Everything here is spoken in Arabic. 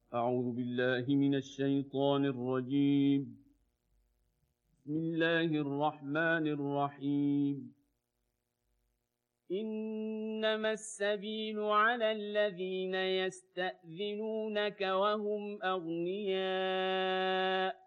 أعوذ بالله من الشيطان الرجيم. بسم الله الرحمن الرحيم. إنما السبيل على الذين يستأذنونك وهم أغنياء